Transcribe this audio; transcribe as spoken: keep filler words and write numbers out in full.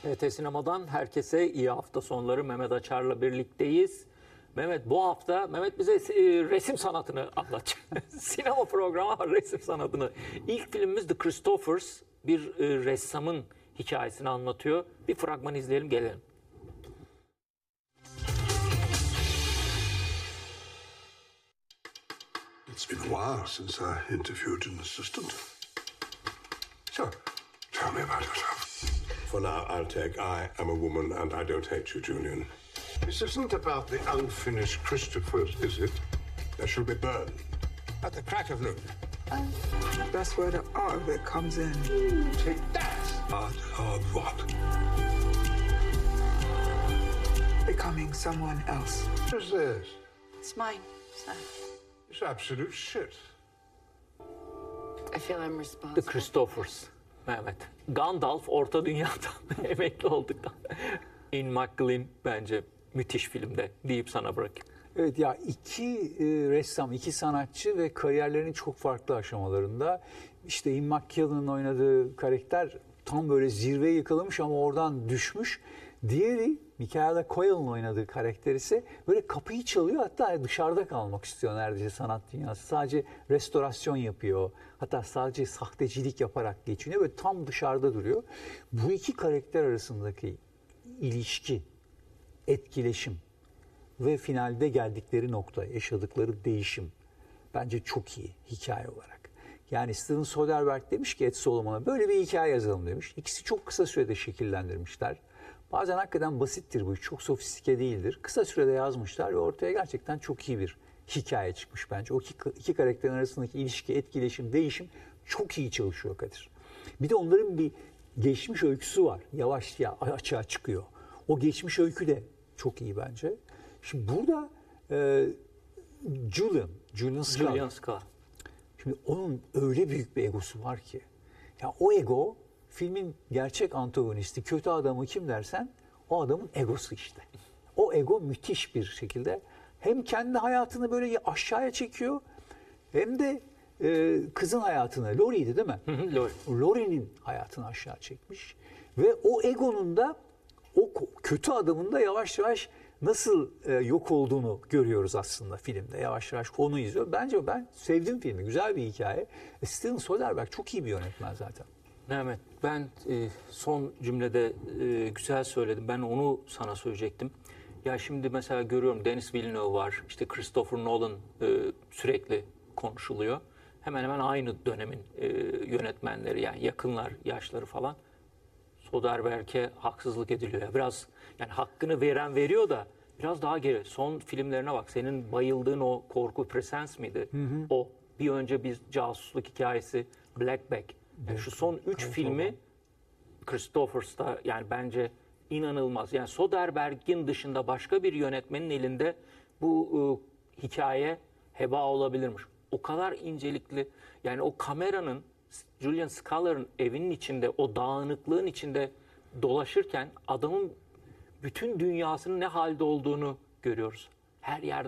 T T Sinema'dan herkese iyi hafta sonları. Mehmet Açar'la birlikteyiz. Mehmet bu hafta Mehmet bize e, resim sanatını anlatacak. Sinema programı var, resim sanatını. İlk filmimiz The Christophers, bir e, ressamın hikayesini anlatıyor. Bir fragman izleyelim, gelelim. It's been a while since I interviewed an assistant. So, tell me about yourself. For now, I'll take I am a woman and I don't hate you, Julian. This isn't about the unfinished Christophers, is it? They shall be burned at the crack of noon. That's where the art of it comes in. Take that! Art of what? Becoming someone else. What is this? It's mine, sir. It's absolute shit. I feel I'm responsible. The Christophers, Mehmet. Gandalf Orta Dünya'dan emekli olduktan. Ian McKellen bence müthiş filmde deyip sana bırakayım. Evet ya, iki e, ressam, iki sanatçı ve kariyerlerinin çok farklı aşamalarında. İşte Ian McKellen'ın oynadığı karakter tam böyle zirveyi yakalamış ama oradan düşmüş. Diğeri Michaela Coel'ın oynadığı karakter ise böyle kapıyı çalıyor, hatta dışarıda kalmak istiyor neredeyse sanat dünyası. Sadece restorasyon yapıyor. Hatta sadece sahtecilik yaparak geçiniyor ve tam dışarıda duruyor. Bu iki karakter arasındaki ilişki, etkileşim ve finalde geldikleri nokta, yaşadıkları değişim bence çok iyi hikaye olarak. Yani Steven Soderbergh demiş ki Ed Solomon'a böyle bir hikaye yazalım demiş. İkisi çok kısa sürede şekillendirmişler. Bazen hakikaten basittir bu iş, çok sofistike değildir. Kısa sürede yazmışlar ve ortaya gerçekten çok iyi bir hikaye çıkmış bence. O iki, iki karakterin arasındaki ilişki, etkileşim, değişim çok iyi çalışıyor Kadir. Bir de onların bir geçmiş öyküsü var. Yavaş ya açığa çıkıyor. O geçmiş öykü de çok iyi bence. Şimdi burada e, Julian, Julian Scala. Julian Scala. Şimdi onun öyle büyük bir egosu var ki. Ya o ego filmin gerçek antagonisti, kötü adamı kim dersen o adamın egosu işte. O ego müthiş bir şekilde hem kendi hayatını böyle aşağıya çekiyor hem de e, kızın hayatını, Laurie'ydi değil mi? Laurie. Laurie'nin hayatını aşağı çekmiş ve o egonun da o kötü adamın da yavaş yavaş nasıl e, yok olduğunu görüyoruz aslında filmde. Yavaş yavaş onu izliyor. Bence ben sevdim filmi. Güzel bir hikaye. E, Steven Soderbergh çok iyi bir yönetmen zaten. Mehmet, ben e, son cümlede e, güzel söyledim. Ben onu sana söyleyecektim. Ya şimdi mesela görüyorum Denis Villeneuve var. İşte Christopher Nolan e, sürekli konuşuluyor. Hemen hemen aynı dönemin e, yönetmenleri, yani yakınlar, yaşları falan. Soderbergh'e haksızlık ediliyor. Ya biraz yani hakkını veren veriyor da biraz daha geri. Son filmlerine bak. Senin bayıldığın o korku Presence miydi? Hı hı. O. Bir önce bir casusluk hikayesi Black Bag. Yani şu son üç filmi Christophers'ta yani bence inanılmaz. Yani Soderbergh'in dışında başka bir yönetmenin elinde bu e, hikaye heba olabilirmiş. O kadar incelikli. Yani o kameranın Julian Scala'nın evinin içinde, o dağınıklığın içinde dolaşırken adamın bütün dünyasının ne halde olduğunu görüyoruz. Her yerde